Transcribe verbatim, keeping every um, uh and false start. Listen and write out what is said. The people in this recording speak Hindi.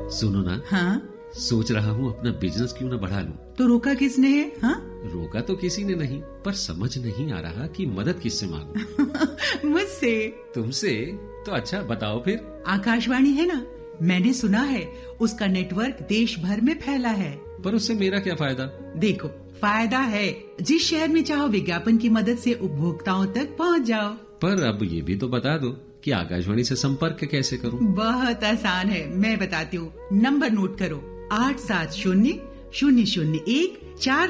सुनो ना। हाँ? सोच रहा हूँ अपना बिजनेस क्यों ना बढ़ा लूं। तो रोका किसने है? हाँ? रोका तो किसी ने नहीं, पर समझ नहीं आ रहा कि मदद किससे मांगूं। मुझसे। तुमसे? तो अच्छा बताओ फिर। आकाशवाणी है ना, मैंने सुना है उसका नेटवर्क देश भर में फैला है। पर उससे मेरा क्या फायदा? देखो, फायदा है, जिस शहर में चाहो विज्ञापन की मदद से उपभोक्ताओं तक पहुंच जाओ। पर अब ये भी तो बता दो कि आकाशवाणी से संपर्क कैसे करूं? बहुत आसान है, मैं बताती हूँ। नंबर नोट करो, आठ सात शून्य शून्य शून्य एक चार